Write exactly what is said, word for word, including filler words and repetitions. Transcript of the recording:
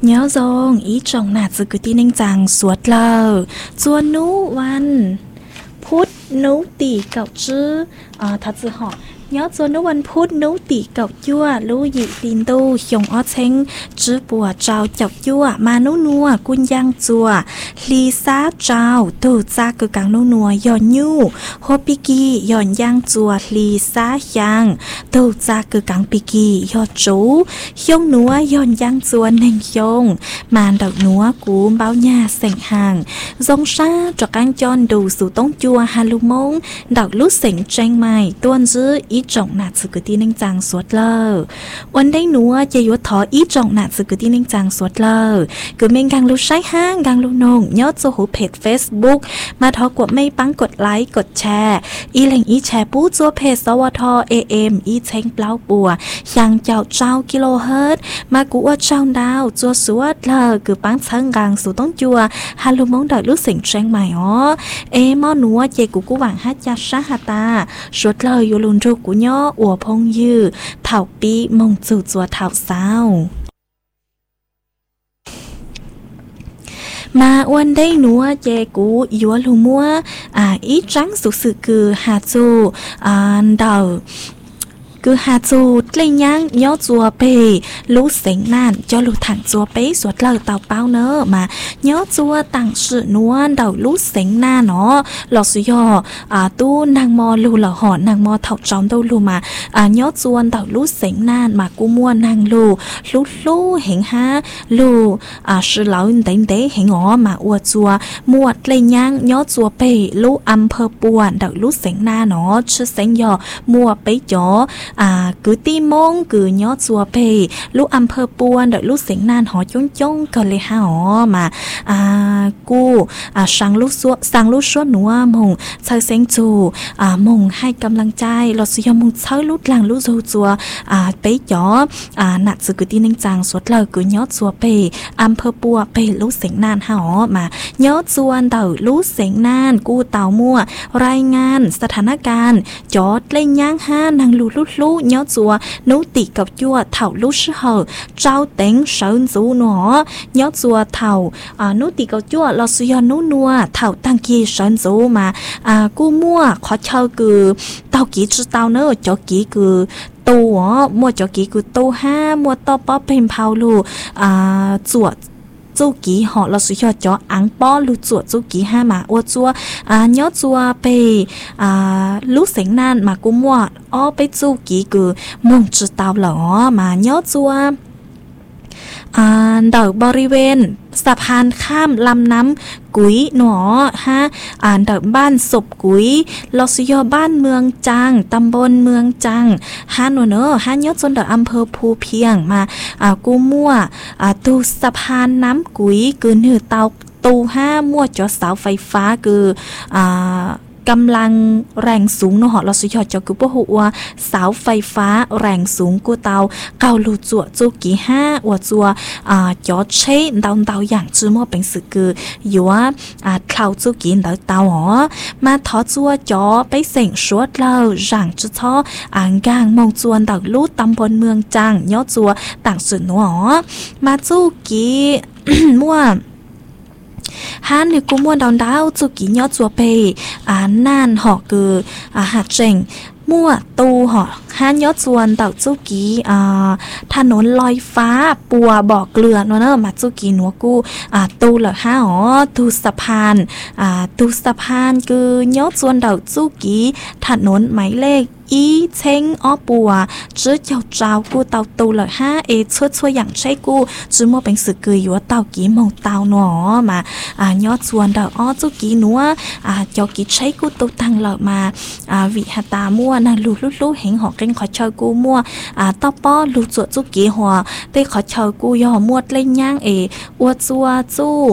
nhớ dòng ý trọng nạt sự cứ tin anh chàng suốt lờ chua nú văn phút nú tỉ cậu chứ à, thật sự họ nhớ chua nú văn phút nú tỉ cậu chua lú dị tin tu hiong ó chênh chứ bùa trao chọc chua mà nú nua cun giang chua ly xá trao tu cha cứ càng nú nua giòn nhu hô piki giòn giang chua ly xá giang tu cha cứ càng piki giòn chú hiong núa giòn giang chua nền hiong màn đậu núa cú bao nhà sành hàng dòng xa cho càng chọn đủ số tông chua hà lù mông đậu lút sành tranh mày tuôn dư ý trọng nạt sự cứ tin anh chàng suốt lờวันได้นัวจะยุทธออีจงหนาสึกที่นิ่งจังสวดเลยคือเมงกังลูใช้ห้างกังลูนงยอดโซหูเพจ Facebook มาทอกดไม่ปังกดไลค์กดแชร์อีเหล่งอีแชร์ปู้จัวเพจสวท เอ เอ็ม อีเชงเปล่าปัวยังเจ้าเจ้ากิโลเฮิรตมากูว่าเจ้าดาวจัวสวดเลยคือปังเชิงกังสู่ต้องจัวฮัลโหลมองดอยรู้สิ่งเชียงใหม่อ๋อเอมอนัวเจกูกูหวังฮัจจะชาฮาตาสวดเลยอยู่ลุนรูกูย่ออัวพงยือเถ่าปีมงจู่จัวเถ่าสาวมาวันได้หนัวเจกูยัวลูมัวอ่าอีจังสุสึคือหาจูอ่าดาวคือหาจูเลยยังย่อจัวเปรู้เสียงนั่นจะรู้ถังจัวเปสวดเลยเต่าเป้าเนอะมาย่อจัวต่างสื่อนวลเดารู้เสียงนั่นเนาะหลอกสุยออ่าตู้นางมอลูหล่อหอนางมอเถ่าจอมตู้ลูมาอ่าย่อจวนเดารู้เสียงนั่นมากูมัวนางลูลู่ลู่เห็นฮะลูอ่าสื่อเหล่าเด้งเด้เห็นอ๋อมาอวดจัวมวดเลยยังย่อจัวเปรู้อำเภอปวนเดารู้เสียงนั่นเนาะชื่อเสียงยอมัวไปจ่ออ่าcứ ti mông cứ nhót chùa bề lúc âm phơ buồn đợi lúc sinh nan họ chông chông cờ lê ha họ mà à cô à sang lúc suốt sang lúc suốt núa mông chơi sinh chủ à mông hai cầm lăng trai lọt suy mông chơi lúc làng lúc dâu chùa à bấy chó à nạt sự cứ ti ninh chàng suốt lời cứ nhót chùa bề âm phơ buồn bề lúc sinh nan ha họ mà nhót chùa đợi lúc sinh nan cô tàu mua รายงานสถานการณ์จอดเล่นย่างห้านางลูลุลุย้อนจัวนุติกับจัวเถ่าลุชเหอเจ้าเต็งเสินจูหนอย้อนจัวเถ่าอ่านุติกับจัวลอสุยอนุนัวเถ่าตั้งกีเสินจูมาอ่ากูมั่วขอเช่าคือเต่ากีจื้อเต่าเนอจอกีคือตัวมั่วจอกีคือตัวห้ามั่วต่อป๊อเป็นเผาลูอ่าจวดจูกีหอเราสุยอจออังป้อลูจวดจูกีห้ามาอวดจัวอ่าย้อนจัวไปอ่าลูเสียงนานมากูมั่วอ้อไปจูกีคือมุ่งจืดเตาหรอมาย้อนจัวอ่าเดาบริเวณสะพานข้ามลำน้ำกุยหนอฮะอ่านเดิมบ้านศพกุยลอสยอบ้านเมืองจังตำบลเมืองจังฮะหนูเนอฮะยอดจนเดออำเภอภูเพียงมาอ่ากูมั่วอ่าตูสะพานน้ำกุยคือหนือเตาตูห้ามั่วจอเสาไฟฟ้าคืออ่ากำลังแรงสูงเนาะเราสุยอดจอกุปหัวเสาไฟฟ้าแรงสูงกูเตาเกาลูจัวจูกี่ห้าอวจัวอ่าจอเช่ดาวเตาอย่างจื้อมั่วเป็นสึกคืออยู่ว่าอ่าเท่าจูกี่เตาเตาอ๋อมาทอจัวจอไปเสียงชวดเราร่างจุดท้ออ่างกางมองจวนเตาลู่ตำบลเมืองจังย่อจัวต่างสุดเนาะมาจูกี่ มั่วฮันหรือกูมัวดาวดาวจุกี้ยอดจัวเปอ่านานหอคืออ่าหัดเจงมั่วตูหอฮันยอดจวนเต่าจุกี้อ่าถนนลอยฟ้าปัวบ่อเกลือเนอะเนอะมาจุกี้หนัวกูอ่าตูเหรอฮะอ๋อตูสะพานอ่าตูสะพานคือยอดจวนเต่าจุกี้ถนนหมายเลขอีเชงอ้อปัวจื้อเจ้าเจ้ากูเต่าตูเหรอฮะเอช่วยช่วยอย่างใช่กูจื้อมั่วเป็นสึกคืออยู่ว่าเต่ากี้มองเต่าหนอมาอ่ายอดจวนเต่าอ้อจุกี้หนัวอ่าเจ้ากี้ใช้กูตูตังเหรอมาอ่าวิหตามั่วนะลูลูลูเห็นหอกเร่งขอเชยกูมั่วอ่าต้อป้อลูจวดจุกี้หัวเต้ขอเชยกูย่อมวดเล่นย่างเออวดจัวจู